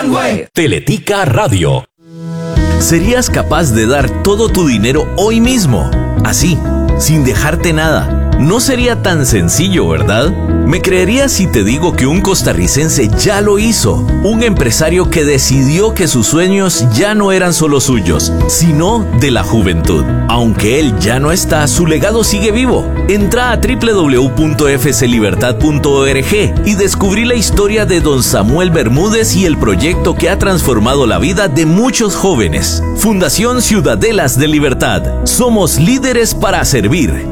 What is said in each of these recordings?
One Way. Teletica Radio. ¿Serías capaz de dar todo tu dinero hoy mismo? Así, sin dejarte nada. No sería tan sencillo, ¿verdad? ¿Me creerías si te digo que un costarricense ya lo hizo? Un empresario que decidió que sus sueños ya no eran solo suyos, sino de la juventud. Aunque él ya no está, su legado sigue vivo. Entra a www.fclibertad.org y descubrí la historia de don Samuel Bermúdez y el proyecto que ha transformado la vida de muchos jóvenes. Fundación Ciudadelas de Libertad. Somos líderes para servir.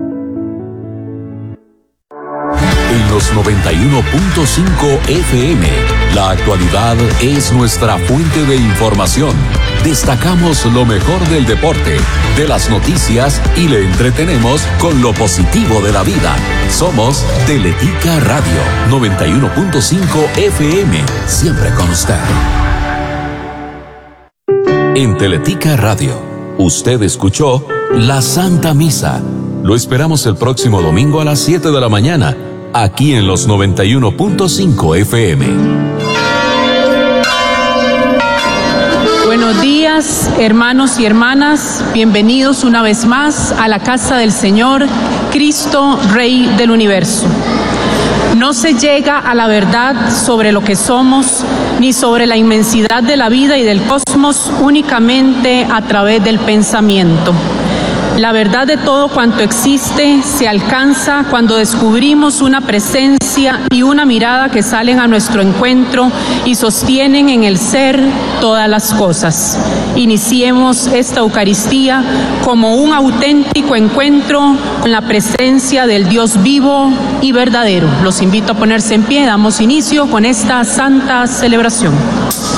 En los 91.5 FM, la actualidad es nuestra fuente de información. Destacamos lo mejor del deporte, de las noticias y le entretenemos con lo positivo de la vida. Somos Teletica Radio 91.5 FM, siempre con usted. En Teletica Radio, usted escuchó La Santa Misa. Lo esperamos el próximo domingo a las 7 de la mañana. Aquí en los 91.5 FM. Buenos días, hermanos y hermanas. Bienvenidos una vez más a la casa del Señor, Cristo, Rey del Universo. No se llega a la verdad sobre lo que somos, ni sobre la inmensidad de la vida y del cosmos únicamente a través del pensamiento. La verdad de todo cuanto existe se alcanza cuando descubrimos una presencia y una mirada que salen a nuestro encuentro y sostienen en el ser todas las cosas. Iniciemos esta Eucaristía como un auténtico encuentro con la presencia del Dios vivo y verdadero. Los invito a ponerse en pie, damos inicio con esta santa celebración.